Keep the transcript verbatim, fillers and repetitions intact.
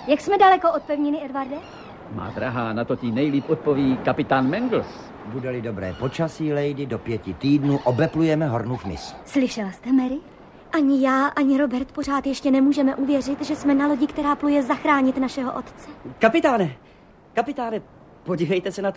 Jak jsme daleko od pevniny, Edvarde? Má drahá, na to ti nejlíp odpoví kapitán Mangles. Bude-li dobré počasí, lady, do pěti týdnů obeplujeme Hornův mys. Slyšela jste, Mary? Ani já, ani Robert pořád ještě nemůžeme uvěřit, že jsme na lodi, která pluje zachránit našeho otce. Kapitáne, kapitáne, podívejte se na